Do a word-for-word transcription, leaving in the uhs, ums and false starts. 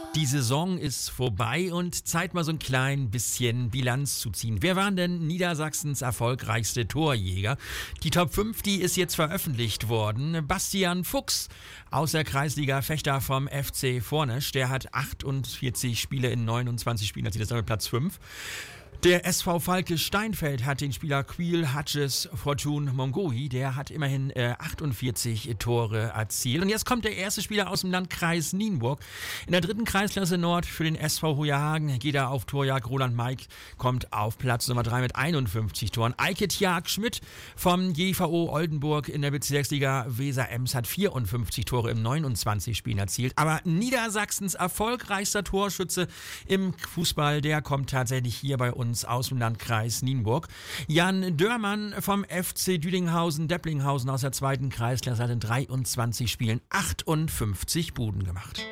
Die Saison ist vorbei und Zeit mal so ein klein bisschen Bilanz zu ziehen. Wer waren denn Niedersachsens erfolgreichste Torjäger? Die Top fünf, die ist jetzt veröffentlicht worden. Bastian Fuchs aus der Kreisliga Fechter vom F C Fornesch. Der hat achtundvierzig Spiele in neunundzwanzig Spielen, also das ist Platz fünf. Der S V Falke Steinfeld hat den Spieler Queel Hutches Fortune Mongohi, der hat immerhin äh, achtundvierzig Tore erzielt. Und jetzt kommt der erste Spieler aus dem Landkreis Nienburg. In der dritten Kreisklasse Nord für den S V Hojerhagen geht er auf Torjagd. Roland Meik kommt auf Platz Nummer drei mit einundfünfzig Toren. Eike Tjag Schmidt vom J V O Oldenburg in der Bezirksliga Weser-Ems hat vierundfünfzig Tore im neunundzwanzig Spielen erzielt. Aber Niedersachsens erfolgreichster Torschütze im Fußball, der kommt tatsächlich hier bei uns aus dem Landkreis Nienburg. Jan Dörmann vom F C Düdinghausen-Depplinghausen aus der zweiten Kreisklasse hat in dreiundzwanzig Spielen achtundfünfzig Buden gemacht.